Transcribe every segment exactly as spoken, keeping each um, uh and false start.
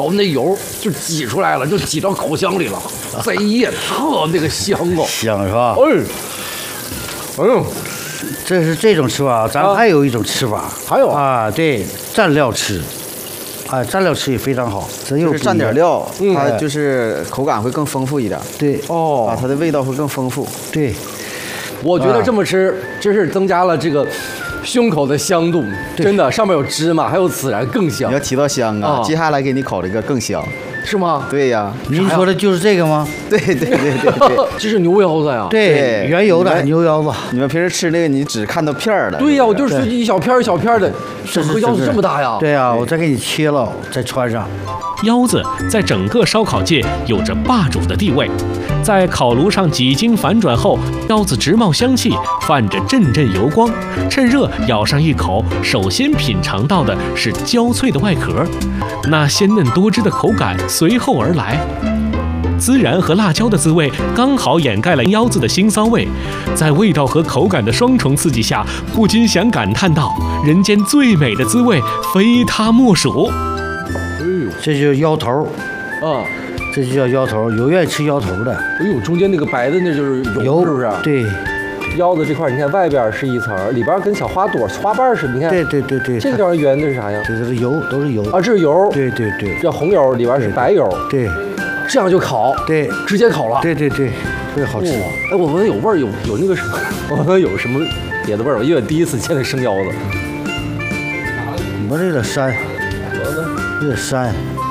然后那油就挤出来了，就挤到口腔里了，贼也特那个香哦， 香是吧？ 哎，哎呦， 这是这种吃法，咱啊还有一种吃法， 还有啊，对，蘸料吃，啊，蘸料吃也非常好，这又就是蘸点料， 嗯它就是口感会更丰富一点。 对， 啊， 哦， 它的味道会更丰富。 对， 我觉得这么吃真是增加了这个胸口的香度，真的，上面有芝麻，还有孜然，更香你要，提到香啊， 啊接下来给你烤这个更香。 是吗？ 对呀， 您说的就是这个吗？ 对对对对对。 这是牛腰子呀。 对， 对原油的你们牛腰子， 你们平时吃那个，你只看到片儿了。 对呀，我是不就是是一小片儿一小片儿的，整个腰子这么大呀。 对呀，我再给你切了，再穿上。 腰子在整个烧烤界有着霸主的地位，在烤炉上几经反转后，腰子直冒香气，泛着阵阵油光。趁热咬上一口，首先品尝到的是焦脆的外壳，那鲜嫩多汁的口感随后而来。孜然和辣椒的滋味刚好掩盖了腰子的腥骚味，在味道和口感的双重刺激下，不禁想感叹道：人间最美的滋味，非它莫属。 哎呦， 这就是腰头， 啊， 这就叫腰头，有愿意吃腰头的。 哎呦，中间那个白的那就是油， 油是不是？ 对， 腰子这块，你看外边是一层，里边跟小花朵、花瓣似的。你看， 对对对对， 这个地方圆的是啥呀？ 这是油，都是油。 啊，这是油， 对对对这红油，里边是白油， 对这样就烤， 对直接烤了。 对对对，特别好吃。 哇，哎，我闻有味儿，有有那个什么，我闻有什么别的味儿，因为我第一次见那生腰子。 我这有点膻，有点膻。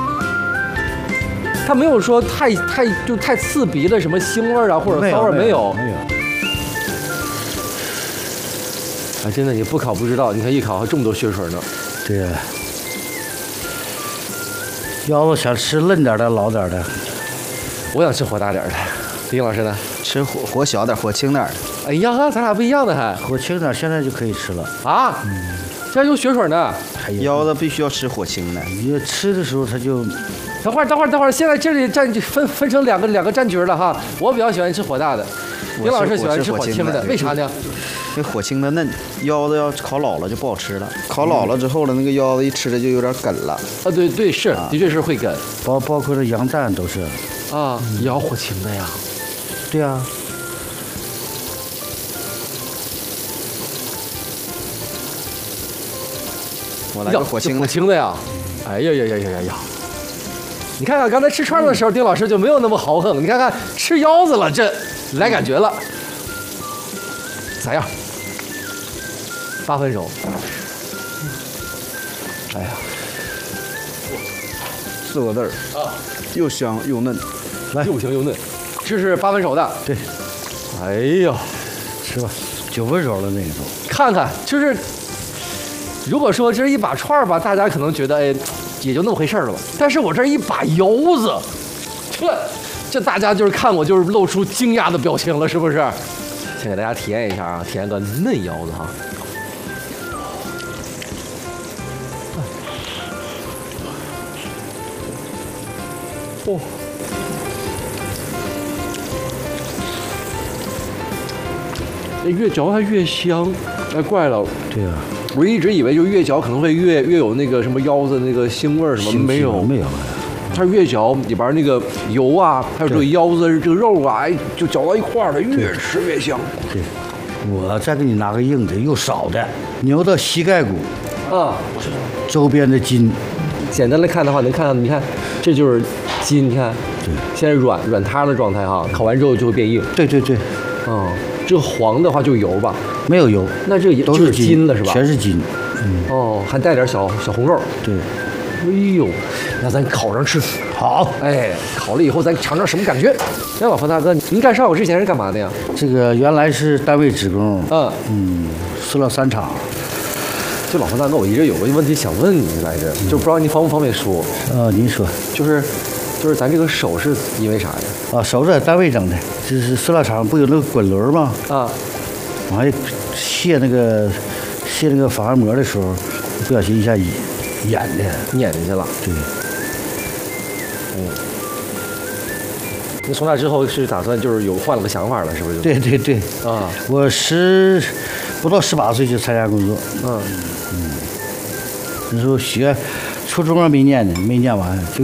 它没有说太太就太刺鼻的什么腥味儿啊，或者骚味儿，没有。 没有。 啊，真的，你不烤不知道，你看一烤还这么多血水呢。 对呀。腰子想吃嫩点的、老点的。 我想吃火大点的，丁老师呢？ 吃火火小点，火轻点的。 哎呀，咱俩不一样的还火轻点，现在就可以吃了。 啊，这还有血水呢。 哎呀， 腰子必须要吃火轻的。 你吃的时候它就等会儿，等会儿，等会儿，现在这里战局分分成两个两个战局了哈。我比较喜欢吃火大的， 我丁老师是喜欢吃我是火轻的火轻的，为啥呢？ 那火轻的嫩，腰子要烤老了就不好吃了。烤老了之后呢，那个腰子一吃着就有点梗了。 啊，对对是，的确是会梗包包括这羊蛋都是。 啊，也要火轻的呀。 对呀、啊。 我来个火轻火的。 轻的呀。哎呀呀呀呀呀呀！你看看刚才吃串的时候，丁老师就没有那么豪横。你看看吃腰子了，这来感觉了，咋样？八分熟。哎呀， 四个字儿啊， 又香又嫩。 来又香又嫩，这是八分熟的。 对， 哎呀， 吃吧，九分熟了那个都。 看看，就是如果说这一把串儿吧，大家可能觉得哎，也就那么回事儿了吧。但是我这一把腰子，这这大家就是看我就是露出惊讶的表情了，是不是？先给大家体验一下啊，体验个嫩腰子哈。哦。越嚼它越香，哎，怪了， 对呀、啊， 我一直以为就越嚼可能会越越有那个什么腰子那个腥味儿什么，没有没有， 它越嚼里边那个油啊，还有这个腰子这个肉啊，哎，就搅到一块儿了，越吃越香。 对，我再给你拿个硬的，又少的，牛的膝盖骨啊， 周边的筋。 简单来看的话，能看到，你看，这就是筋，你看， 对， 现在软软塌的状态哈，烤完之后就会变硬。 对对对， 哦，这个黄的话就是油吧？ 没有油， 那这个都就是筋了是吧？ 全是筋。嗯， 哦，还带点小小红肉。 对， 哎呦，那咱烤上吃。 好， 哎，烤了以后咱尝尝什么感觉。哎，老冯大哥，您干烧烤之前是干嘛的呀？ 这个原来是单位职工， 嗯嗯，塑料三厂。 就老冯大哥，我一直有个问题想问您来着，就不知道您方不方便说。 呃，您说， 就是就是咱这个手是因为啥呀？ 啊，手在单位整的，就是塑料厂不有那个滚轮吗？ 啊， 我还卸那个卸那个防汗膜的时候，不小心一下演演的， 撵进去了。 对。 嗯。那从那之后是打算就是有换了个想法了，是不是？ 对对对。 啊， 我十不到十八岁就参加工作。 嗯嗯。那时候学初中啊没念呢，没念完就。